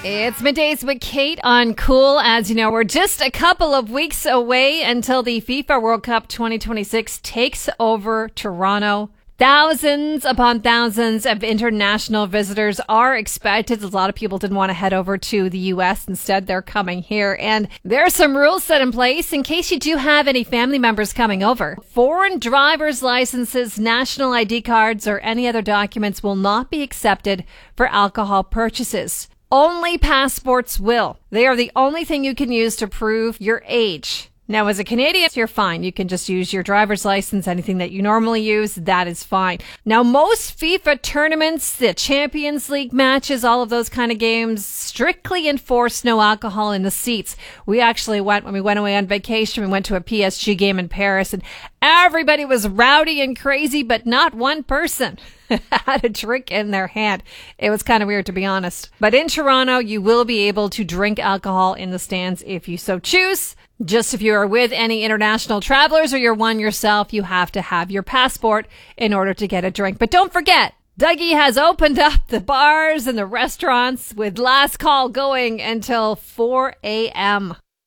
It's Middays with Kate on Cool. As you know, we're just a couple of weeks away until the FIFA World Cup 2026 takes over Toronto. Thousands upon thousands of international visitors are expected. A lot of people didn't want to head over to the U.S. Instead, they're coming here. And there are some rules set in place in case you do have any family members coming over. Foreign driver's licenses, national ID cards, or any other documents will not be accepted for alcohol purchases. Only passports will. They are the only thing you can use to prove your age. Now, as a Canadian, you're fine. You can just use your driver's license, anything that you normally use, that is fine. Now, most FIFA tournaments, the Champions League matches, all of those kind of games, strictly enforce no alcohol in the seats. We actually when we went away on vacation, we went to a PSG game in Paris, and everybody was rowdy and crazy, but not one person had a drink in their hand. It was kind of weird, to be honest. But in Toronto, you will be able to drink alcohol in the stands if you so choose. Just if you are with any international travelers or you're one yourself, you have to have your passport in order to get a drink. But don't forget, Dougie has opened up the bars and the restaurants with last call going until 4 a.m.